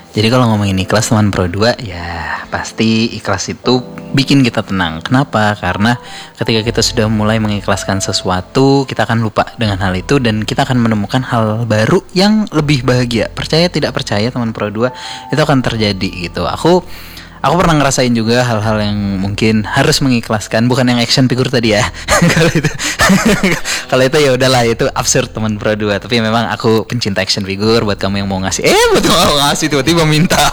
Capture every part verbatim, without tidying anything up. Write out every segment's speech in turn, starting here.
Jadi kalau ngomongin ikhlas teman Pro dua, ya pasti ikhlas itu bikin kita tenang. Kenapa? Karena ketika kita sudah mulai mengikhlaskan sesuatu, kita akan lupa dengan hal itu dan kita akan menemukan hal baru yang lebih bahagia. Percaya tidak percaya teman Pro dua, itu akan terjadi gitu. Aku Aku pernah ngerasain juga hal-hal yang mungkin harus mengikhlaskan, bukan yang action figure tadi ya. Kalau itu kalau itu ya udahlah, itu absurd teman Pro dua. Tapi memang aku pencinta action figure. Buat kamu yang mau ngasih, eh buat kamu mau ngasih tiba-tiba minta.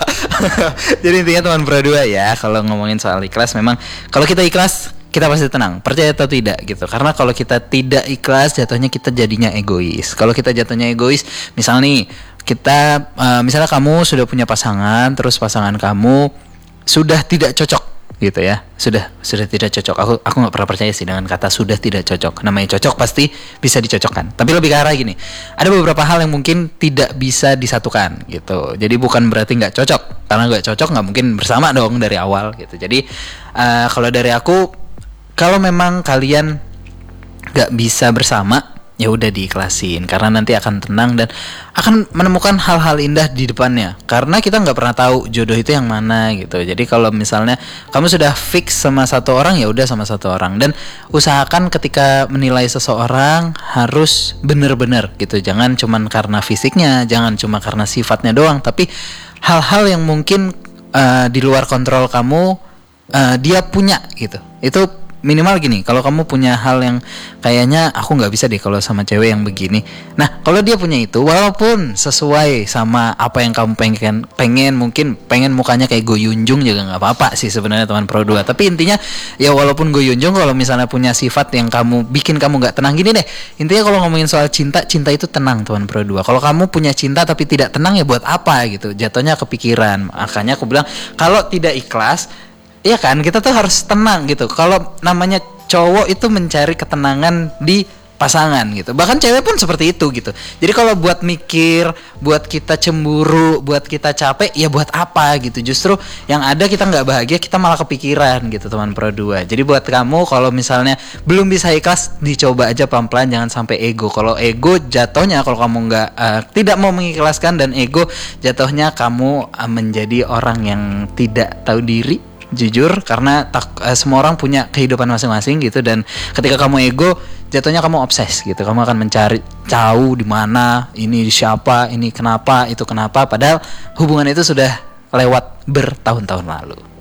Jadi intinya teman Pro dua ya, kalau ngomongin soal ikhlas, memang kalau kita ikhlas kita pasti tenang, percaya atau tidak gitu. Karena kalau kita tidak ikhlas, jatuhnya kita jadinya egois. Kalau kita jatuhnya egois, misal nih kita uh, misalnya kamu sudah punya pasangan, terus pasangan kamu sudah tidak cocok gitu ya, sudah sudah tidak cocok. Aku aku nggak pernah percaya sih dengan kata sudah tidak cocok. Namanya cocok pasti bisa dicocokkan. Tapi lebih ke arah gini, ada beberapa hal yang mungkin tidak bisa disatukan gitu. Jadi bukan berarti nggak cocok, karena nggak cocok nggak mungkin bersama dong dari awal gitu. Jadi uh, kalau dari aku, kalau memang kalian nggak bisa bersama, ya udah diikhlasin, karena nanti akan tenang dan akan menemukan hal-hal indah di depannya. Karena kita nggak pernah tahu jodoh itu yang mana gitu. Jadi kalau misalnya kamu sudah fix sama satu orang, ya udah sama satu orang. Dan usahakan ketika menilai seseorang harus benar-benar gitu. Jangan cuman karena fisiknya, jangan cuma karena sifatnya doang, tapi hal-hal yang mungkin uh, di luar kontrol kamu, uh, dia punya gitu. Itu minimal gini, kalau kamu punya hal yang kayaknya aku nggak bisa deh kalau sama cewek yang begini. Nah, kalau dia punya itu, walaupun sesuai sama apa yang kamu pengen, pengen mungkin pengen mukanya kayak Go Yunjung juga nggak apa-apa sih sebenarnya teman Pro dua. Tapi intinya ya walaupun Go Yunjung, kalau misalnya punya sifat yang kamu bikin kamu nggak tenang, gini deh. Intinya kalau ngomongin soal cinta, cinta itu tenang teman Pro dua. Kalau kamu punya cinta tapi tidak tenang, ya buat apa gitu? Jatuhnya kepikiran. Makanya aku bilang kalau tidak ikhlas, iya kan, kita tuh harus tenang gitu. Kalau namanya cowok itu mencari ketenangan di pasangan gitu. Bahkan cewek pun seperti itu gitu. Jadi kalau buat mikir, buat kita cemburu, buat kita capek, ya buat apa gitu. Justru yang ada kita nggak bahagia, kita malah kepikiran gitu teman Pro dua. Jadi buat kamu kalau misalnya belum bisa ikhlas, dicoba aja pelan-pelan, jangan sampai ego. Kalau ego jatuhnya, kalau kamu nggak uh, tidak mau mengikhlaskan dan ego, jatuhnya kamu uh, menjadi orang yang tidak tahu diri. Jujur, karena tak, uh, semua orang punya kehidupan masing-masing gitu, dan ketika kamu ego, jatuhnya kamu obses gitu. Kamu akan mencari tahu di mana, ini siapa, ini kenapa, itu kenapa, padahal hubungan itu sudah lewat bertahun-tahun lalu.